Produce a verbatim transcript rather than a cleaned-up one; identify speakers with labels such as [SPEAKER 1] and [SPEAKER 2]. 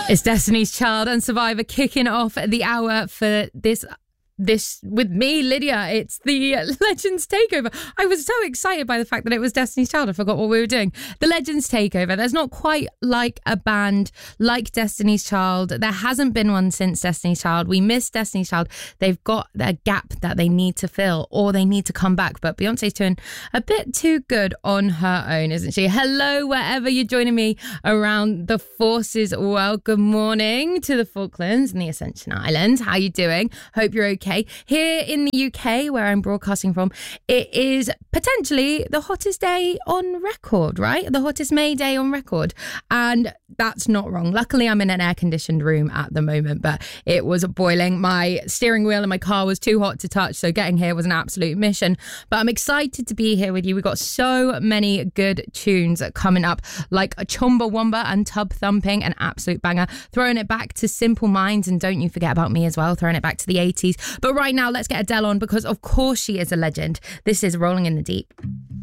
[SPEAKER 1] It's Destiny's Child and Survivor kicking off the hour for this This with me, Lydia. It's the Legends Takeover. I was so excited by the fact that it was Destiny's Child. I forgot what we were doing. The Legends Takeover. There's not quite like a band like Destiny's Child. There hasn't been one since Destiny's Child. We miss Destiny's Child. They've got a gap that they need to fill, or they need to come back. But Beyonce's doing a bit too good on her own, isn't she? Hello, wherever you're joining me around the forces. Well, good morning to the Falklands and the Ascension Islands. How you doing? Hope you're okay. Here in the U K, where I'm broadcasting from, it is potentially the hottest day on record, right? The hottest May day on record. And that's not wrong. Luckily, I'm in an air-conditioned room at the moment, but it was boiling. My steering wheel in my car was too hot to touch, so getting here was an absolute mission. But I'm excited to be here with you. We've got so many good tunes coming up, like a Chumbawamba and Tub Thumping, an absolute banger. Throwing it back to Simple Minds, and don't you forget about me as well, throwing it back to the eighties. But right now, let's get Adele on, because of course she is a legend. This is Rolling in the Deep.